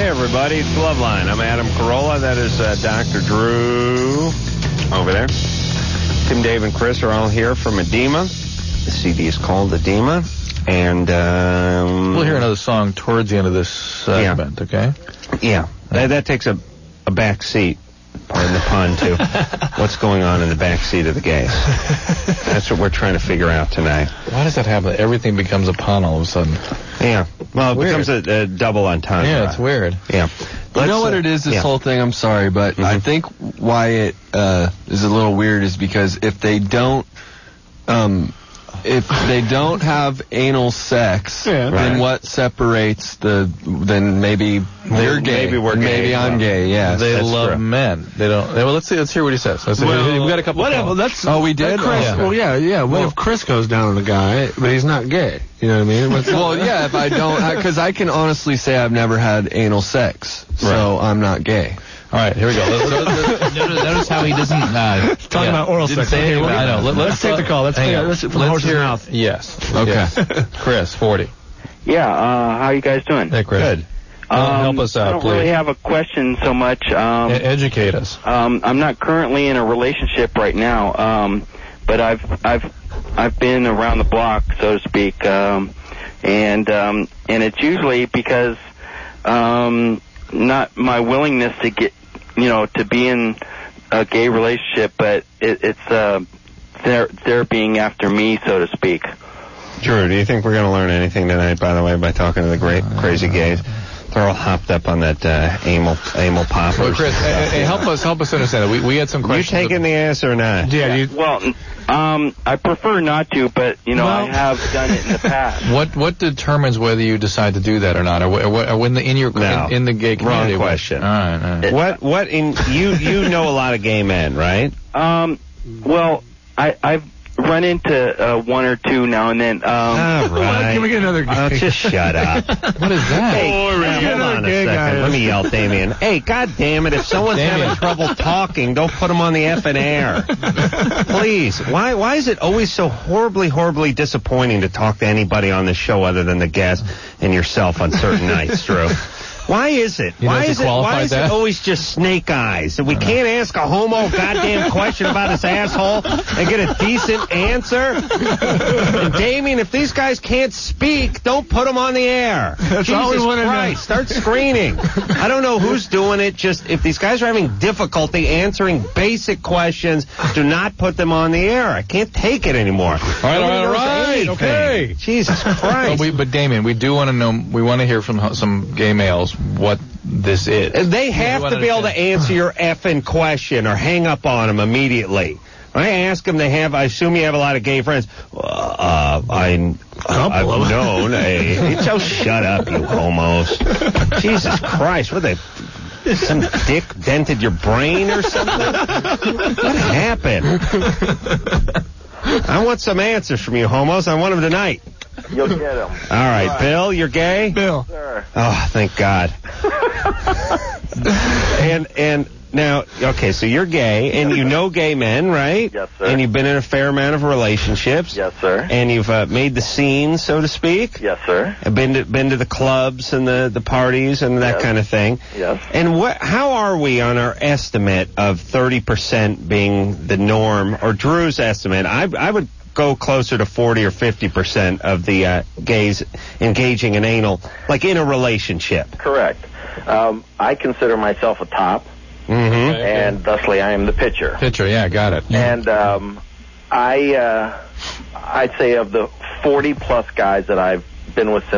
Hey, everybody, it's Loveline. I'm Adam Carolla. That is Dr. Drew over there. Tim, Dave, and Chris are all here from Edema. The CD is called Edema. And we'll hear another song towards the end of this segment, okay? Yeah. That takes a back seat, pardon the pun, to what's going on in the back seat of the gays. That's what we're trying to figure out tonight. Why does that happen? Everything becomes a pun all of a sudden. Yeah. Well, it becomes a double entendre. Yeah, it's weird. Yeah. You know what it is, this whole thing? I'm sorry, but I think why it is a little weird is because if they don't have anal sex, then what separates then maybe they're gay. Maybe we're gay. Maybe I'm gay, yeah. They love men. They don't. Well, let's hear what he says. We got a couple we did? Chris, Well, yeah. What if Chris goes down on the guy, but he's not gay? You know what I mean? Well, yeah, if I don't, because I can honestly say I've never had anal sex, so I'm not gay. All right, here we go. Notice how he doesn't... talking about oral sex. I know. Let's take the call. Let's hear it from the horse's mouth. Yes. Okay. Yes. Chris, 40. Yeah, how are you guys doing? Hey, Chris. Good. Help us out, I don't please. really have a question so much. Educate us. I'm not currently in a relationship right now, but I've been around the block, so to speak, and it's usually because not my willingness to get, to be in a gay relationship, but it's they're being after me, so to speak. Drew, do you think we're going to learn anything tonight, by the way, by talking to the great crazy gays? They're all hopped up on that anal poppers. Well, Chris, hey, help us understand that. We had some questions. You taking the ass or not? Yeah. Well, I prefer not to, but I have done it in the past. What determines whether you decide to do that or not, or when in the gay community? Wrong question. All right. What in you know a lot of gay men, right? Well, I've run into one or two now and then. All right. Can we get another gay? Oh, just shut up. What is that? Hey, hold on a second. Let me yell, Damien. Hey, God damn it! If someone's having trouble talking, don't put them on the effing air. Please. Why is it always so horribly disappointing to talk to anybody on this show other than the guest and yourself on certain nights, Drew? Why is it? Why is it always just snake eyes? We can't ask a homo goddamn question about his asshole and get a decent answer? And Damien, if these guys can't speak, don't put them on the air. That's all we want to know. Start screening. I don't know who's doing it. Just if these guys are having difficulty answering basic questions, do not put them on the air. I can't take it anymore. All right. Okay. Jesus Christ. But Damien, we do want to know. We want to hear from some gay males what this is. They have to be able to answer your effing question or hang up on them immediately. When I ask them, I assume you have a lot of gay friends. I've known a... shut up, you homos. Jesus Christ, some dick dented your brain or something? What happened? I want some answers from you homos. I want them tonight. You'll get them. All right, Bill, you're gay? Bill. Sure. Oh, thank God. and now, okay, so you're gay, and you know gay men, right? Yes, sir. And you've been in a fair amount of relationships. Yes, sir. And you've made the scene, so to speak. Yes, sir. Been to the clubs and the parties and that kind of thing. Yes. And how are we on our estimate of 30% being the norm, or Drew's estimate? I would go closer to 40 or 50% of the gays engaging in anal, like in a relationship. Correct. I consider myself a top, and thusly I am the pitcher. Pitcher, yeah, got it. And I'd say of the 40-plus guys that I've been with since